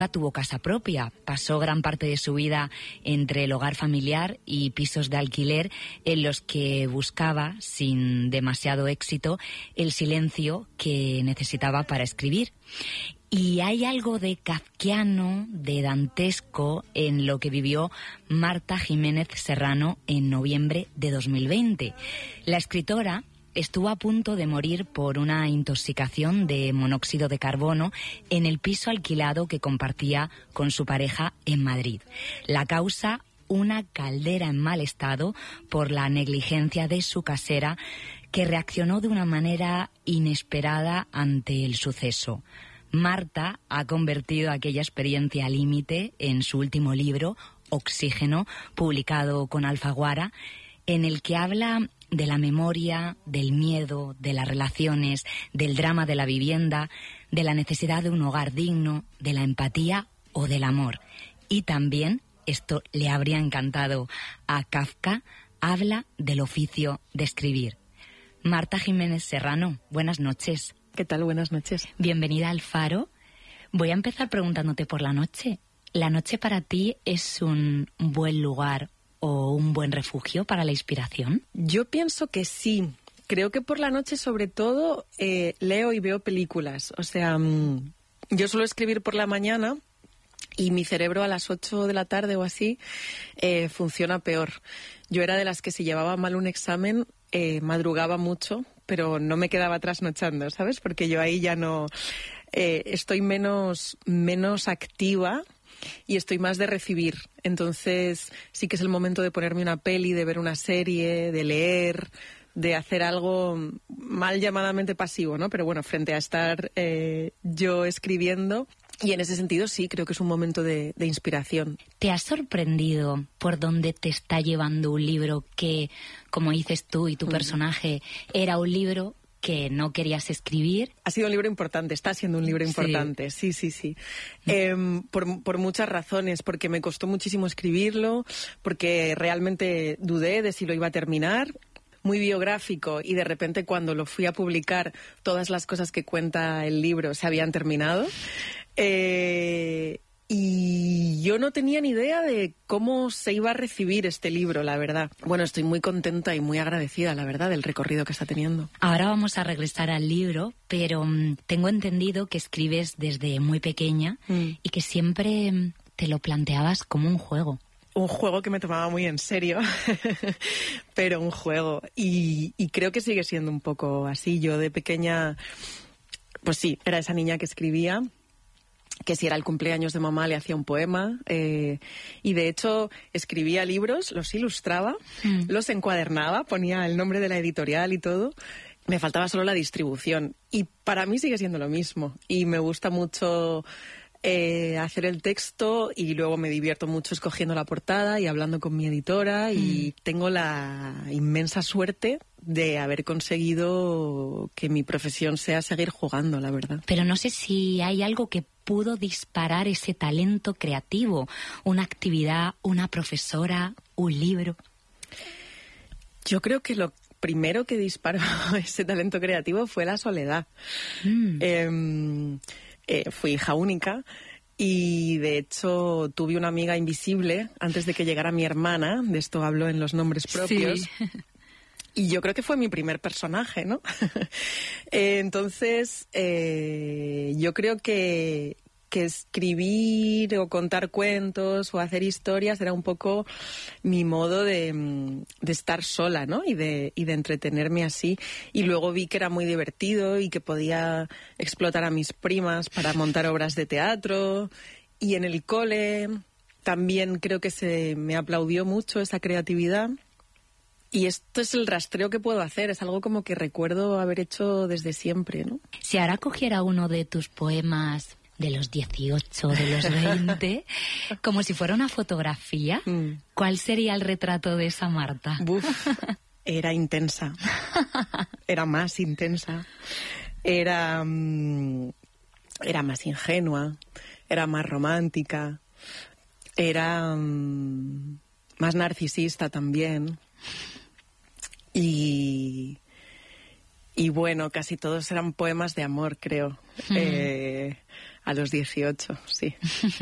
tuvo casa propia. Pasó gran parte de su vida entre el hogar familiar y pisos de alquiler en los que buscaba, sin demasiado éxito, el silencio que necesitaba para escribir. Y hay algo de kafkiano, de dantesco, en lo que vivió Marta Jiménez Serrano en noviembre de 2020. La escritora estuvo a punto de morir por una intoxicación de monóxido de carbono en el piso alquilado que compartía con su pareja en Madrid. La causa, una caldera en mal estado por la negligencia de su casera, que reaccionó de una manera inesperada ante el suceso. Marta ha convertido aquella experiencia límite en su último libro, Oxígeno, publicado con Alfaguara, en el que habla de la memoria, del miedo, de las relaciones, del drama de la vivienda, de la necesidad de un hogar digno, de la empatía o del amor. Y también, esto le habría encantado a Kafka, habla del oficio de escribir. Marta Jiménez Serrano, buenas noches. ¿Qué tal? Buenas noches. Bienvenida al Faro. Voy a empezar preguntándote por la noche. ¿La noche para ti es un buen lugar o un buen refugio para la inspiración? Yo pienso que sí. Creo que por la noche, sobre todo, leo y veo películas. O sea, yo suelo escribir por la mañana y mi cerebro a las 8 de la tarde o así funciona peor. Yo era de las que si llevaba mal un examen madrugaba mucho, pero no me quedaba trasnochando, ¿sabes? Porque yo ahí ya no... estoy menos activa y estoy más de recibir. Entonces sí que es el momento de ponerme una peli, de ver una serie, de leer, de hacer algo mal llamadamente pasivo, ¿no? Pero bueno, frente a estar yo escribiendo. Y en ese sentido sí, creo que es un momento de inspiración. ¿Te has sorprendido por dónde te está llevando un libro que, como dices tú y tu personaje, era un libro que no querías escribir? Ha sido un libro importante, está siendo un libro importante, sí. Por muchas razones, porque me costó muchísimo escribirlo, porque realmente dudé de si lo iba a terminar. Muy biográfico, y de repente cuando lo fui a publicar todas las cosas que cuenta el libro se habían terminado. Y yo no tenía ni idea de cómo se iba a recibir este libro, la verdad. Bueno, estoy muy contenta y muy agradecida, la verdad, del recorrido que está teniendo. Ahora vamos a regresar al libro, pero tengo entendido que escribes desde muy pequeña y que siempre te lo planteabas como un juego. Un juego que me tomaba muy en serio, pero un juego. Y creo que sigue siendo un poco así. Yo de pequeña, pues sí, era esa niña que escribía, que si era el cumpleaños de mamá le hacía un poema, y de hecho escribía libros, los ilustraba, los encuadernaba, ponía el nombre de la editorial y todo. Me faltaba solo la distribución. Y para mí sigue siendo lo mismo. Y me gusta mucho hacer el texto, y luego me divierto mucho escogiendo la portada y hablando con mi editora, y tengo la inmensa suerte de haber conseguido que mi profesión sea seguir jugando, la verdad. Pero no sé si hay algo que pudo disparar ese talento creativo, una actividad, una profesora, un libro. Yo creo que lo primero que disparó ese talento creativo fue la soledad. Fui hija única y de hecho tuve una amiga invisible antes de que llegara mi hermana. De esto hablo en Los nombres propios. Sí. Y yo creo que fue mi primer personaje, ¿no? Entonces, yo creo que escribir o contar cuentos o hacer historias era un poco mi modo de estar sola, ¿no? Y de entretenerme así. Y luego vi que era muy divertido y que podía explotar a mis primas para montar obras de teatro. Y en el cole también creo que se me aplaudió mucho esa creatividad. Y esto es el rastreo que puedo hacer, es algo como que recuerdo haber hecho desde siempre, ¿no? Si ahora cogiera uno de tus poemas de los 18, de los 20, como si fuera una fotografía, ¿cuál sería el retrato de esa Marta? Era intensa, era más intensa, era más ingenua, era más romántica, era más narcisista también. Y bueno, casi todos eran poemas de amor, creo. A los 18, sí.